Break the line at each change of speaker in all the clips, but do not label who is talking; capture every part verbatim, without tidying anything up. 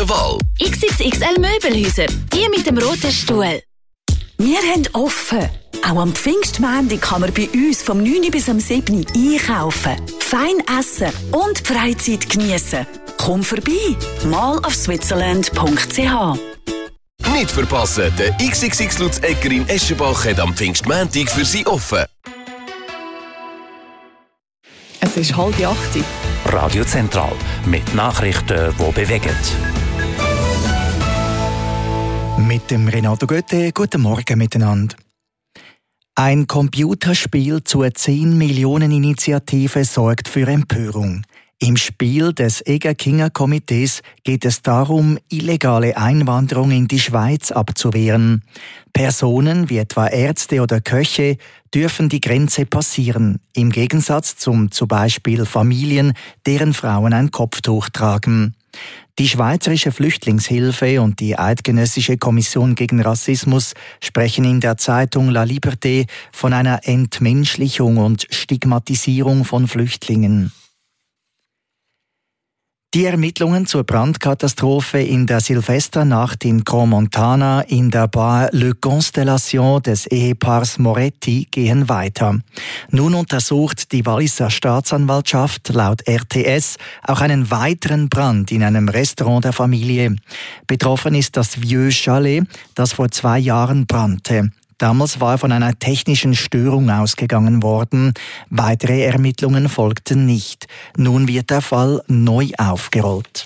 Wahl.
X X X L Möbelhäuser, die mit dem roten Stuhl.
Wir haben offen. Auch am Pfingstmontag kann man bei uns vom neun bis am sieben einkaufen, fein essen und die Freizeit geniessen. Komm vorbei, mal auf switzerland punkt c h.
Nicht verpassen, der X X X Lutz-Egger in Eschenbach hat am Pfingstmontag für Sie offen.
Es ist halb acht.
Radio Zentral mit Nachrichten, die bewegen.
Mit dem Renato Götte, guten Morgen miteinander. Ein Computerspiel zur zehn Millionen Initiative sorgt für Empörung. Im Spiel des Eger-Kinger-Komitees geht es darum, illegale Einwanderung in die Schweiz abzuwehren. Personen wie etwa Ärzte oder Köche dürfen die Grenze passieren, im Gegensatz zum zum Beispiel Familien, deren Frauen ein Kopftuch tragen. Die Schweizerische Flüchtlingshilfe und die Eidgenössische Kommission gegen Rassismus sprechen in der Zeitung La Liberté von einer Entmenschlichung und Stigmatisierung von Flüchtlingen. Die Ermittlungen zur Brandkatastrophe in der Silvesternacht in Crans-Montana in der Bar Le Constellation des Ehepaars Moretti gehen weiter. Nun untersucht die Walliser Staatsanwaltschaft laut R T S auch einen weiteren Brand in einem Restaurant der Familie. Betroffen ist das Vieux Chalet, das vor zwei Jahren brannte. Damals war von einer technischen Störung ausgegangen worden. Weitere Ermittlungen folgten nicht. Nun wird der Fall neu aufgerollt.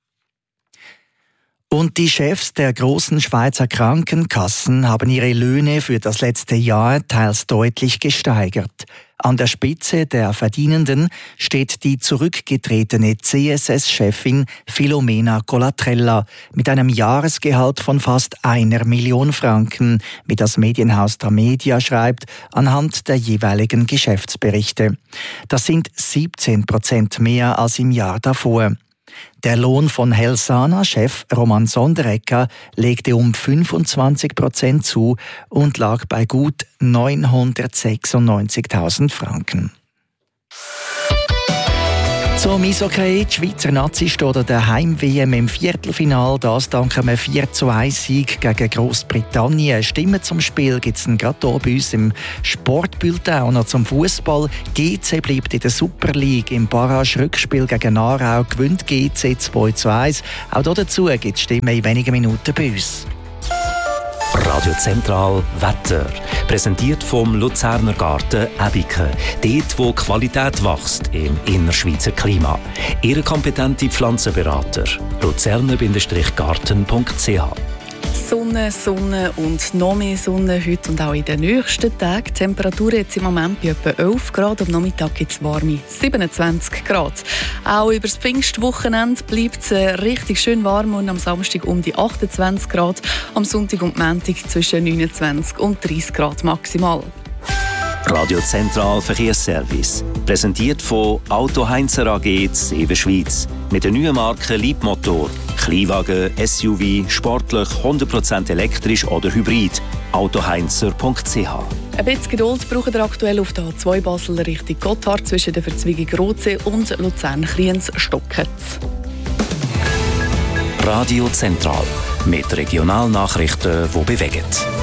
Und die Chefs der großen Schweizer Krankenkassen haben ihre Löhne für das letzte Jahr teils deutlich gesteigert. An der Spitze der Verdienenden steht die zurückgetretene C S S-Chefin Filomena Colatrella mit einem Jahresgehalt von fast einer Million Franken, wie das Medienhaus Tamedia schreibt, anhand der jeweiligen Geschäftsberichte. Das sind siebzehn Prozent mehr als im Jahr davor. Der Lohn von Helsana-Chef Roman Sonderegger legte um fünfundzwanzig Prozent zu und lag bei gut neunhundertsechsundneunzigtausend Franken. Zum Eishockey, die Schweizer Nazi steht an der Heim-W M im Viertelfinal. Das dank einem vier zu eins Sieg gegen Grossbritannien. Stimmen zum Spiel gibt es gerade hier bei uns im Sportbulletin. Auch noch zum Fußball. G C bleibt in der Super League. Im Barrage-Rückspiel gegen Aarau gewinnt G C zwei zu eins. Auch dazu gibt es Stimmen in wenigen Minuten bei uns.
Radio Zentral Wetter. Präsentiert vom Luzerner Garten Ebike. Dort, wo Qualität wächst im innerschweizer Klima. Ihre kompetente Pflanzenberater. luzerner Garten punkt c h.
Sonne, Sonne und noch mehr Sonne heute und auch in den nächsten Tagen. Die Temperatur jetzt im Moment bei etwa elf Grad. Am Nachmittag gibt es warme siebenundzwanzig Grad. Auch über das Pfingstwochenende bleibt es richtig schön warm und am Samstag um die achtundzwanzig Grad. Am Sonntag und Montag zwischen neunundzwanzig und dreißig Grad maximal.
Radio Zentral Verkehrsservice. Präsentiert von Auto Heinzer A G Seven Schweiz. Mit der neuen Marke Leapmotor. Kleinwagen, S U V, sportlich, hundert Prozent elektrisch oder hybrid. autoheinzer punkt c h.
Ein bisschen Geduld braucht ihr aktuell auf der A zwei Basel Richtung Gotthard zwischen der Verzweigung Rotsee und Luzern-Kriens-Stocketz.
Radio Zentral. Mit Regionalnachrichten, die bewegen.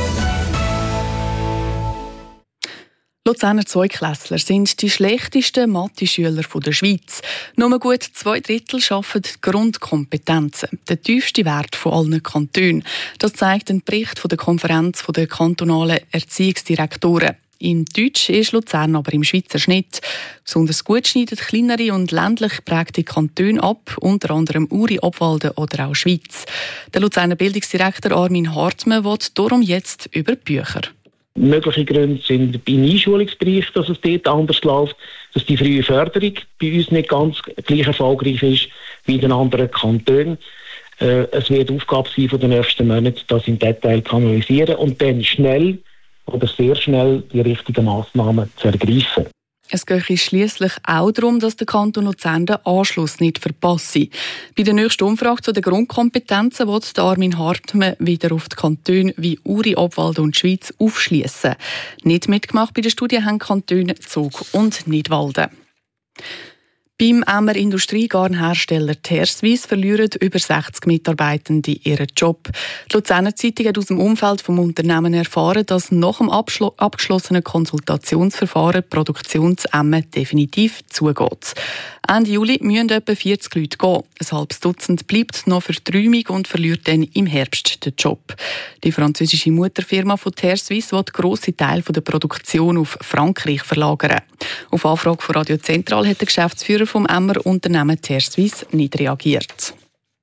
Luzerner Zweiklässler sind die schlechtesten Mathe-Schüler der Schweiz. Nur gut zwei Drittel schaffen Grundkompetenzen, der tiefste Wert von allen Kantonen. Das zeigt ein Bericht von der Konferenz der kantonalen Erziehungsdirektoren. In Deutsch ist Luzern aber im Schweizer Schnitt. Besonders gut schneiden kleinere und ländlich geprägte Kantone ab, unter anderem Uri, Obwalden oder auch Schweiz. Der Luzerner Bildungsdirektor Armin Hartmann will darum jetzt über Bücher.
Mögliche Gründe sind im Einschulungsbereich, dass es dort anders läuft, dass die frühe Förderung bei uns nicht ganz gleich erfolgreich ist wie in den anderen Kantonen. Äh, es wird Aufgabe sein von den nächsten Monaten, das im Detail zu analysieren und dann schnell oder sehr schnell die richtigen Massnahmen zu ergreifen.
Es geht schliesslich auch darum, dass der Kanton Luzern den Anschluss nicht verpasst. Bei der nächsten Umfrage zu den Grundkompetenzen will Armin Hartmann wieder auf die Kantone wie Uri, Obwalden und Schweiz aufschliessen. Nicht mitgemacht bei der Studie haben Kantone Zug und Nidwalden. Beim Emmer Industriegarnhersteller Terswiss verlieren über sechzig Mitarbeitende ihren Job. Die Luzerner Zeitung hat aus dem Umfeld des Unternehmens erfahren, dass nach dem abschlo- abgeschlossenen Konsultationsverfahren die Produktion zu Emmen definitiv zugeht. Ende Juli müssen etwa vierzig Leute gehen. Ein halbes Dutzend bleibt noch für die Räumung und verliert dann im Herbst den Job. Die französische Mutterfirma von Terswiss will grosse Teile der Produktion auf Frankreich verlagern. Auf Anfrage von Radio Zentral hat der Geschäftsführer vom Emmer Unternehmen Terswiss nicht reagiert.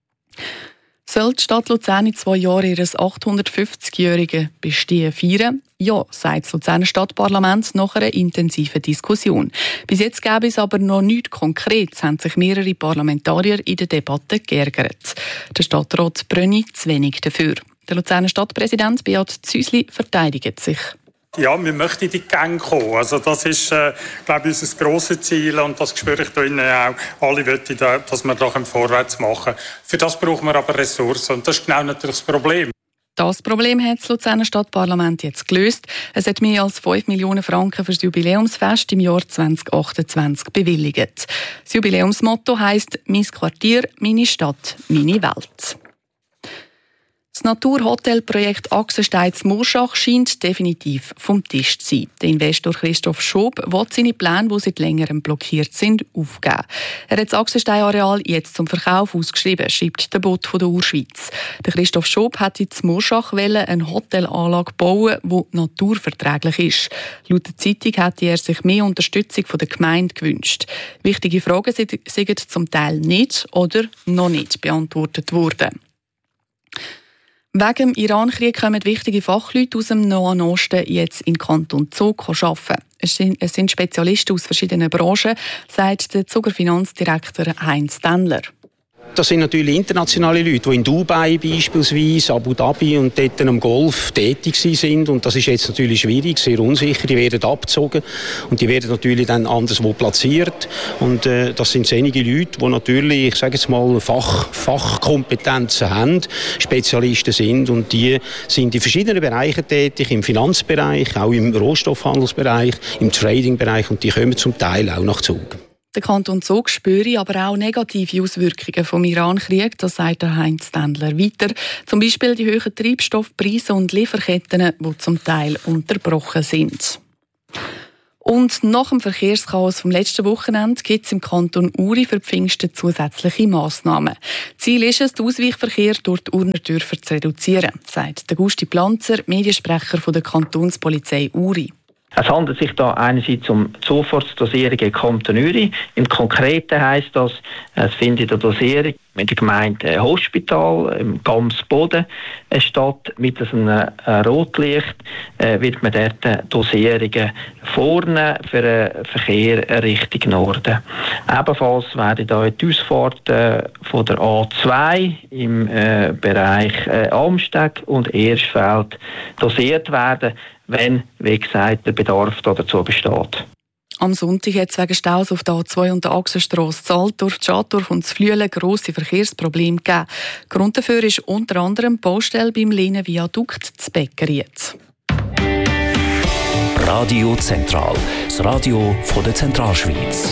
Soll die Stadt Luzern in zwei Jahren ihr achthundertfünfzigjähriges Bestehen feiern? Ja, sagt das Luzerner Stadtparlament nach einer intensiven Diskussion. Bis jetzt gäbe es aber noch nichts Konkretes, haben sich mehrere Parlamentarier in der Debatte geärgert. Der Stadtrat Brönni zu wenig dafür. Der Luzerner Stadtpräsident Beat Züsli verteidigt sich.
Ja, wir möchten in die Gänge kommen. Also das ist, äh, glaube ich, unser grosses Ziel und das spüre ich da innen auch. Alle wollen, dass wir da vorwärts machen können. Für das brauchen wir aber Ressourcen und das ist genau natürlich das Problem.
Das Problem hat das Luzerner Stadtparlament jetzt gelöst. Es hat mehr als fünf Millionen Franken für das Jubiläumsfest im Jahr zwanzig achtundzwanzig bewilligt. Das Jubiläumsmotto heisst «Mein Quartier, meine Stadt, meine Welt». Das Naturhotelprojekt Axenstein-Murschach scheint definitiv vom Tisch zu sein. Der Investor Christoph Schob will seine Pläne, die seit längerem blockiert sind, aufgeben. Er hat das Axenstein-Areal jetzt zum Verkauf ausgeschrieben, schreibt der Bot von der Urschweiz. Der Christoph Schob hat in Murschach eine Hotelanlage bauen, die naturverträglich ist. Laut der Zeitung hätte er sich mehr Unterstützung von der Gemeinde gewünscht. Wichtige Fragen sind zum Teil nicht oder noch nicht beantwortet worden. Wegen dem Iran-Krieg kommen wichtige Fachleute aus dem Nahen Osten jetzt in Kanton Zug arbeiten. Es sind Spezialisten aus verschiedenen Branchen, sagt der Zuger Finanzdirektor Heinz Dennler.
Das sind natürlich internationale Leute, die in Dubai beispielsweise, Abu Dhabi und dort am Golf tätig sind. Und das ist jetzt natürlich schwierig, sehr unsicher. Die werden abgezogen und die werden natürlich dann anderswo platziert. Und äh, das sind einige Leute, die natürlich, ich sage jetzt mal, Fach, Fachkompetenzen haben, Spezialisten sind. Und die sind in verschiedenen Bereichen tätig, im Finanzbereich, auch im Rohstoffhandelsbereich, im Tradingbereich. Und die kommen zum Teil auch nach Zug.
Der Kanton Zug spüre aber auch negative Auswirkungen vom Iran-Krieg, das sagt der Heinz Dendler weiter. Zum Beispiel die hohen Treibstoffpreise und Lieferketten, die zum Teil unterbrochen sind. Und nach dem Verkehrschaos vom letzten Wochenende gibt es im Kanton Uri für Pfingsten zusätzliche Massnahmen. Ziel ist es, den Ausweichverkehr durch die Urnerdörfer zu reduzieren, sagt der Gusti Planzer, Mediensprecher von der Kantonspolizei Uri.
Es handelt sich da einerseits um Zufahrtsdosierung im Kanton Uri. Im Konkreten heisst das, es findet in der Dosierung mit der Gemeinde Hospital im Gamsboden statt. Mittels einem Rotlicht äh, wird man dort Dosierungen vornehmen für den Verkehr Richtung Norden. Ebenfalls werden da die Ausfahrten von der A zwei im äh, Bereich äh, Amsteg und Erstfeld dosiert werden, wenn, wie gesagt, der Bedarf dazu besteht.
Am Sonntag hat es wegen Staus auf der A zwei und der Achsenstrasse Zaltdorf, Schadorf und Flüelen grosse Verkehrsprobleme gegeben. Grund dafür ist unter anderem die Baustelle beim Lehnen-Viadukt zu Beckeriet.
Radio Zentral, das Radio von der Zentralschweiz.